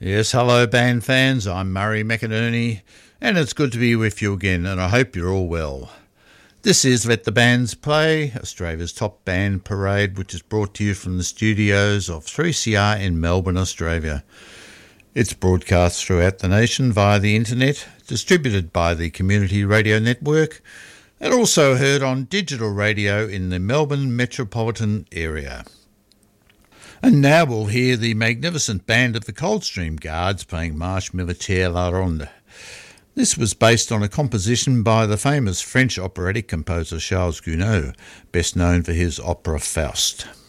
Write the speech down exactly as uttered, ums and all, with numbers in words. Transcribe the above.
Yes, hello band fans, I'm Murray McInerney, and it's good to be with you again, and I hope you're all well. This is Let the Bands Play, Australia's top band parade, which is brought to you from the studios of three C R in Melbourne, Australia. It's broadcast throughout the nation via the internet, distributed by the Community Radio Network, and also heard on digital radio in the Melbourne metropolitan area. And now we'll hear the magnificent band of the Coldstream Guards playing Marche Militaire La Ronde. This was based on a composition by the famous French operatic composer Charles Gounod, best known for his opera Faust.